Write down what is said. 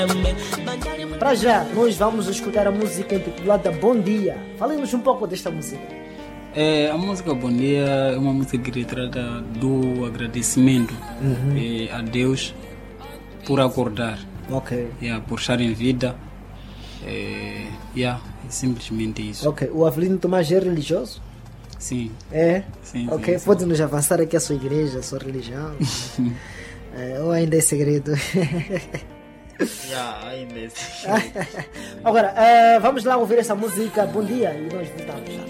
Para já, nós vamos escutar a música intitulada Bom Dia. Fale-nos um pouco desta música. A música Bom Dia é uma música que retrata do agradecimento a Deus por acordar, por estar em vida. É simplesmente isso. Ok, o Avelino Tomás é religioso? Sim. É? Sim, ok, sim. Pode-nos avançar aqui a sua igreja, a sua religião? Ou ainda é segredo? Ainda é segredo. Agora, vamos lá ouvir essa música Bom Dia e nós voltamos já.